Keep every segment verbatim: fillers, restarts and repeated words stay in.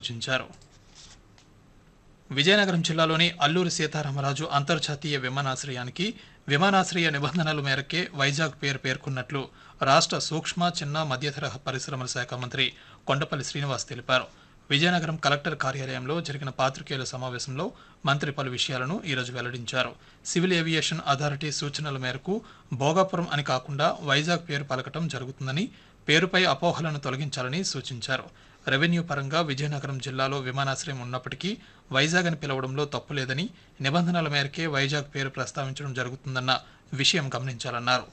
సూచించారు. విజయనగరం జిల్లాలోని అల్లూరి సీతారామరాజు అంతర్జాతీయ విమానాశ్రయానికి విమానాశ్రయ నిబంధనల మేరకే వైజాగ్ పేరు పేర్కొన్నట్లు రాష్ట్ర సూక్ష్మ చిన్న మధ్యతరహా పరిశ్రమల శాఖ మంత్రి కొండపల్లి శ్రీనివాస్ తెలిపారు. విజయనగరం కలెక్టర్ కార్యాలయంలో జరిగిన పాత్రికేయుల సమావేశంలో మంత్రి పలు విషయాలను ఈరోజు వెల్లడించారు. సివిల్ ఏవియేషన్ అథారిటీ సూచనల మేరకు భోగాపురం అని కాకుండా వైజాగ్ పేరు పలకటం జరుగుతుందని, పేరుపై అపోహలను తొలగించాలని సూచించారు. రెవెన్యూ పరంగా విజయనగరం జిల్లాలో విమానాశ్రయం ఉన్నప్పటికీ వైజాగ్ అని పిలవడంలో తప్పులేదని, నిబంధనల మేరకే వైజాగ్ పేరు ప్రస్తావించడం జరుగుతుందన్న విషయం గమనించాలన్నారు.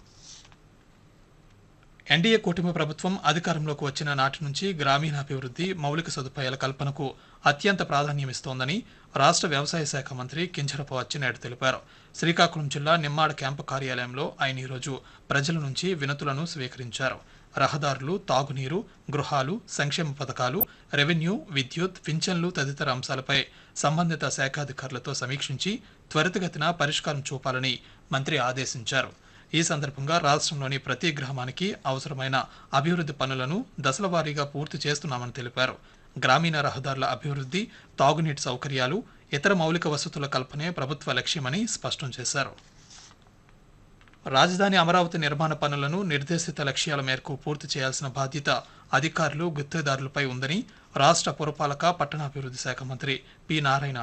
ఎన్డీఏ కూటమి ప్రభుత్వం అధికారంలోకి వచ్చిన నాటి నుంచి గ్రామీణాభివృద్ధి, మౌలిక సదుపాయాల కల్పనకు అత్యంత ప్రాధాన్యమిస్తోందని రాష్ట్ర వ్యవసాయ శాఖ మంత్రి కింజరపు అచ్చెన్నాయుడు తెలిపారు. శ్రీకాకుళం జిల్లా నిమ్మాడ క్యాంపు కార్యాలయంలో ఆయన ఈరోజు ప్రజల నుంచి వినతులను స్వీకరించారు. రహదారులు, తాగునీరు, గృహాలు, సంక్షేమ పథకాలు, రెవెన్యూ, విద్యుత్, పింఛన్లు తదితర అంశాలపై సంబంధిత శాఖాధికారులతో సమీక్షించి త్వరితగతిన పరిష్కారం చూపాలని మంత్రి ఆదేశించారు. ఈ సందర్భంగా రాష్ట్రంలోని ప్రతి గ్రామానికి అవసరమైన అభివృద్ధి పనులను దశలవారీగా పూర్తి చేస్తున్నామని తెలిపారు. గ్రామీణ రహదారుల అభివృద్ధి, తాగునీటి సౌకర్యాలు, ఇతర మౌలిక వసతుల కల్పనే ప్రభుత్వ లక్ష్యమని స్పష్టం చేశారు. రాజధాని అమరావతి నిర్మాణ పనులను నిర్దేశిత లక్ష్యాల మేరకు పూర్తి చేయాల్సిన బాధ్యత అధికారులు, గుత్తేదారులపై ఉందని రాష్ట్ర పురపాలక, పట్టణాభివృద్ధి శాఖ మంత్రి పి నారాయణ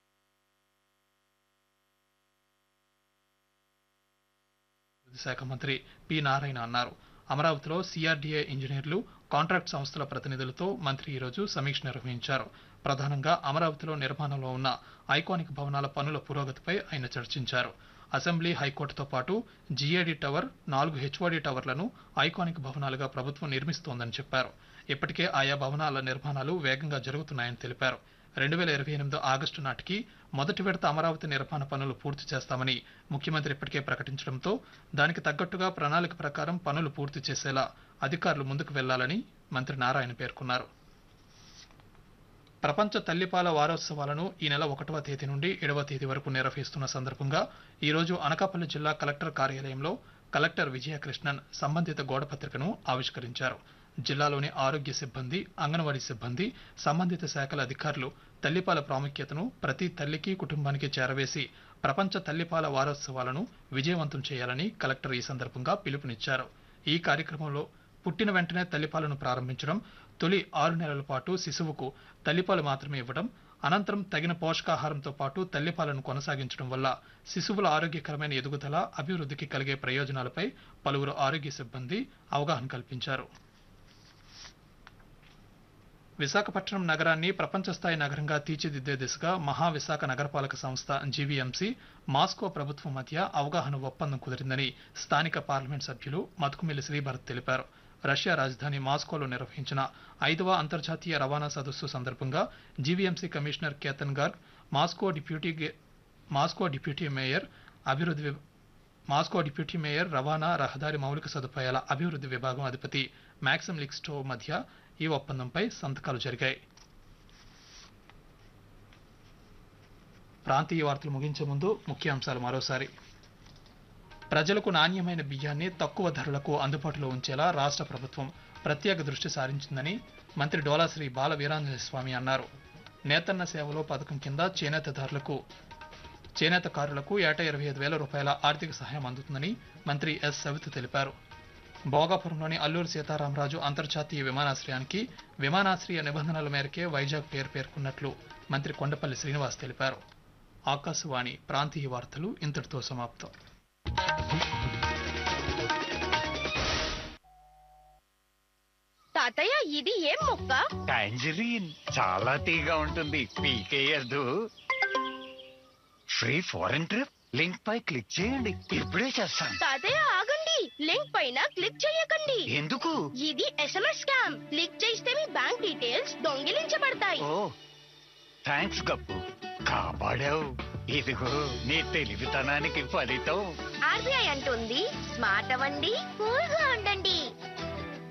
శాఖ మంత్రి పి నారాయణ అన్నారు. అమరావతిలో సిఆర్డీఏ ఇంజనీర్లు, కాంట్రాక్ట్ సంస్థల ప్రతినిధులతో మంత్రి ఈరోజు సమీక్ష నిర్వహించారు. ప్రధానంగా అమరావతిలో నిర్మాణంలో ఉన్న ఐకానిక్ భవనాల పనుల పురోగతిపై ఆయన చర్చించారు. అసెంబ్లీ, హైకోర్టుతో పాటు జీఏడీ టవర్, నాలుగు హెచ్ఓడీ టవర్లను ఐకానిక్ భవనాలుగా ప్రభుత్వం నిర్మిస్తోందని చెప్పారు. ఇప్పటికే ఆయా భవనాల నిర్మాణాలు వేగంగా జరుగుతున్నాయని తెలిపారు. రెండు వేల ఇరవై ఎనిమిది ఆగస్టు నాటికి మొదటి విడత అమరావతి నిర్మాణ పనులు పూర్తి చేస్తామని ముఖ్యమంత్రి ఇప్పటికే ప్రకటించడంతో దానికి తగ్గట్టుగా ప్రణాళిక ప్రకారం పనులు పూర్తి చేసేలా అధికారులు ముందుకు వెళ్లాలని మంత్రి నారాయణ పేర్కొన్నారు. ప్రపంచ తల్లిపాల వారోత్సవాలను ఈ నెల ఒకటవ తేదీ నుండి ఏడవ తేదీ వరకు నిర్వహిస్తున్న సందర్భంగా ఈరోజు అనకాపల్లి జిల్లా కలెక్టర్ కార్యాలయంలో కలెక్టర్ విజయకృష్ణన్ సంబంధిత గోడపత్రికను ఆవిష్కరించారు. జిల్లాలోని ఆరోగ్య సిబ్బంది, అంగన్వాడీ సిబ్బంది, సంబంధిత శాఖల అధికారులు తల్లిపాల ప్రాముఖ్యతను ప్రతి తల్లికి, కుటుంబానికి చేరవేసి ప్రపంచ తల్లిపాల వారోత్సవాలను విజయవంతం చేయాలని కలెక్టర్ ఈ సందర్భంగా పిలుపునిచ్చారు. ఈ కార్యక్రమంలో పుట్టిన వెంటనే తల్లిపాలను ప్రారంభించడం, తొలి ఆరు నెలల పాటు శిశువుకు తల్లిపాలు మాత్రమే ఇవ్వడం, అనంతరం తగిన పోషకాహారంతో పాటు తల్లిపాలను కొనసాగించడం వల్ల శిశువుల ఆరోగ్యకరమైన ఎదుగుదల, అభివృద్ధికి కలిగే ప్రయోజనాలపై పలువురు ఆరోగ్య సిబ్బంది అవగాహన కల్పించారు. విశాఖపట్నం నగరాన్ని ప్రపంచ స్థాయి నగరంగా తీర్చిదిద్దే దిశగా మహావిశాఖ నగరపాలక సంస్థ జీవీఎంసీ, మాస్కో ప్రభుత్వం మధ్య అవగాహన ఒప్పందం కుదిరిందని స్థానిక పార్లమెంట్ సభ్యులు మతుకుమిల్లి శ్రీభరత్ తెలిపారు. రష్యా రాజధాని మాస్కోలో నిర్వహించిన ఐదవ అంతర్జాతీయ రవాణా సదస్సు సందర్భంగా GVMC commissioner Ketan Garg, Moscow deputy Moscow deputy mayor అభివృద్ధి మాస్కో డిప్యూటీ మేయర్ రవాణా, రహదారి, మౌలిక సదుపాయాల అభివృద్ధి విభాగం అధిపతి మ్యాక్సిమ్ లిక్స్టో మధ్య ఈ ఒప్పందంపై సంతకాలు జరిగాయి. ప్రాంతీయ వార్తలు ముగించే ముందు ముఖ్యాంశాలు మరోసారి. ప్రజలకు నాణ్యమైన బియ్యాన్ని తక్కువ ధరలకు అందుబాటులో ఉంచేలా రాష్ట్ర ప్రభుత్వం ప్రత్యేక దృష్టి సారించిందని మంత్రి డోలాశ్రీ బాల వీరాంజనేయ స్వామి అన్నారు. నేతన్న సేవలో పథకం కింద చేనేతదారులకు చేనేతకారులకు ఏటా ఇరవై ఐదు వేల రూపాయల ఆర్థిక సహాయం అందుతుందని మంత్రి ఎస్ సవిత తెలిపారు. భోగాపురంలోని అల్లూరి సీతారామరాజు అంతర్జాతీయ విమానాశ్రయానికి విమానాశ్రయ నిబంధనల మేరకే వైజాగ్ పేరు పేర్కొన్నట్లు మంత్రి కొండపల్లి శ్రీనివాస్ తెలిపారు. ఆకాశవాణి ప్రాంతీయ వార్తలు ఇంతటితో సమాప్తం. తాతయ్య, ఇది ఏం మొక్క? టాంజరీన్. చాలా తీగా ఉంటుంది, పీకేయద్దు. ఫ్రీ ఫారెన్ ట్రిప్ లింక్ పై క్లిక్ చేయండి, ఇప్పుడే చేస్తాను. తాతయ్య ఆగండి, లింక్ పైన క్లిక్ చేయకండి. ఎందుకు? ఇది ఎస్ఎంఎస్ స్కామ్. క్లిక్ చేస్తే మీ బ్యాంక్ డీటెయిల్స్ దొంగిలించబడతాయి. ఓ థ్యాంక్స్ గప్పు, కాపాడావు. ఇదిగో నీ తెలివితనానికి ఫలితం. ఆర్బీఐ అంటుంది, స్మార్ట్ అవ్వండి, కూల్ గా ఉండండి.